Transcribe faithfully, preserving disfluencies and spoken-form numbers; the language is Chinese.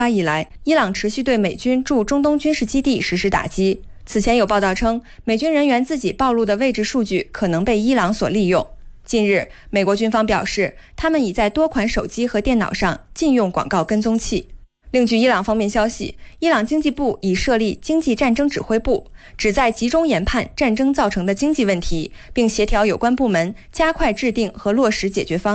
以来，伊朗持续对美军驻中东军事基地实施打击。此前有报道称，美军人员自己暴露的位置数据可能被伊朗所利用。近日，美国军方表示，他们已在多款手机和电脑上禁用广告跟踪器。另据伊朗方面消息，伊朗经济部已设立经济战争指挥部，旨在集中研判战争造成的经济问题，并协调有关部门加快制定和落实解决方案。